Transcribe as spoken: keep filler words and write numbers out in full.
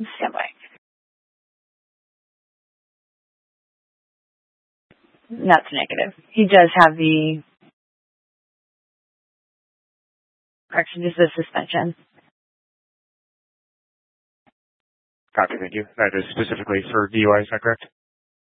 Stand by. That's negative. He does have the correction, just the suspension. Copy, thank you. That is specifically for D U I, is that correct?